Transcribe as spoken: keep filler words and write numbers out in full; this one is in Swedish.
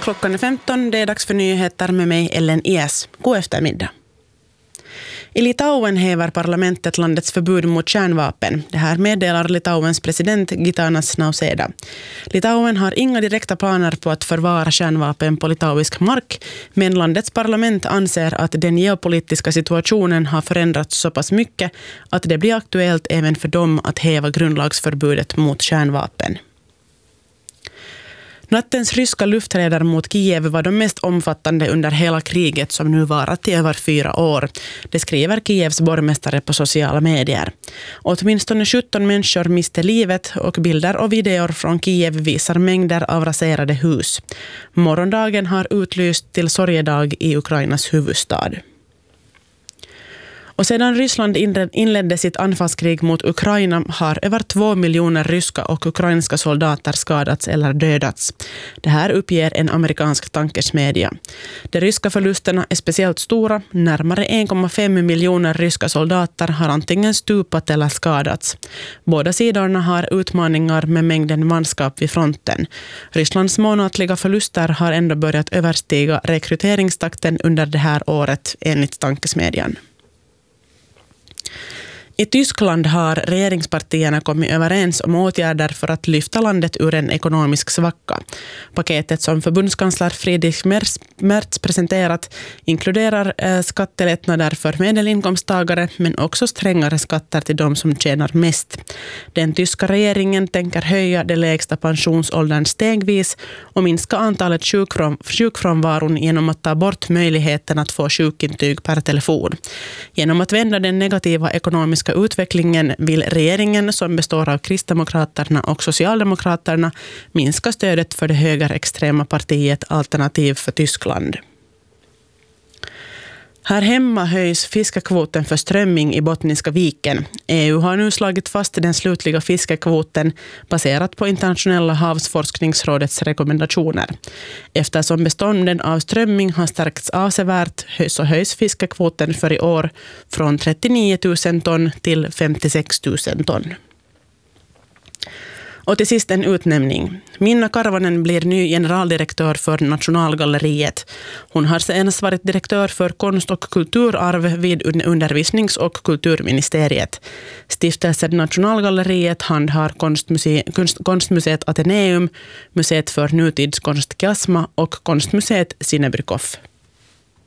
Klockan är femton, det är dags för nyheter med mig Ellen Ies. God eftermiddag. I Litauen häver parlamentet landets förbud mot kärnvapen. Det här meddelar Litauens president Gitanas Nausėda. Litauen har inga direkta planer på att förvara kärnvapen på litauisk mark, men landets parlament anser att den geopolitiska situationen har förändrats så pass mycket att det blir aktuellt även för dem att häva grundlagsförbudet mot kärnvapen. Nattens ryska lufträder mot Kiev var de mest omfattande under hela kriget som nu varat i över fyra år. Det skriver Kievs borgmästare på sociala medier. Åtminstone sjutton människor miste livet och bilder och videor från Kiev visar mängder av raserade hus. Morgondagen har utlyst till sorgedag i Ukrainas huvudstad. Och sedan Ryssland inledde sitt anfallskrig mot Ukraina har över två miljoner ryska och ukrainska soldater skadats eller dödats. Det här uppger en amerikansk tankesmedja. De ryska förlusterna är speciellt stora. Närmare en komma fem miljoner ryska soldater har antingen stupat eller skadats. Båda sidorna har utmaningar med mängden manskap vid fronten. Rysslands månatliga förluster har ändå börjat överstiga rekryteringstakten under det här året enligt tankesmedjan. I Tyskland har regeringspartierna kommit överens om åtgärder för att lyfta landet ur en ekonomisk svacka. Paketet som förbundskansler Friedrich Merz presenterat inkluderar eh, skattelättnader för medelinkomsttagare men också strängare skatter till de som tjänar mest. Den tyska regeringen tänker höja det lägsta pensionsåldern stegvis och minska antalet sjukfrån, sjukfrånvaron genom att ta bort möjligheten att få sjukintyg per telefon. Genom att vända den negativa ekonomiska utvecklingen vill regeringen, som består av Kristdemokraterna och Socialdemokraterna, minska stödet för det högerextrema partiet Alternativ för Tyskland. Här hemma höjs fiskekvoten för strömming i Bottniska viken. E U har nu slagit fast den slutliga fiskekvoten baserat på Internationella havsforskningsrådets rekommendationer. Eftersom bestånden av strömming har stärkts avsevärt så höjs fiskekvoten för i år från trettionio tusen ton till femtiosex tusen ton. Och till sist en utnämning. Minna Karvanen blir ny generaldirektör för Nationalgalleriet. Hon har senast varit direktör för konst- och kulturarv vid undervisnings- och kulturministeriet. Stiftelsen Nationalgalleriet handhar konstmuse- konst- konstmuseet Ateneum, museet för nutidskonst Kiasma och konstmuseet Sinebrychoff.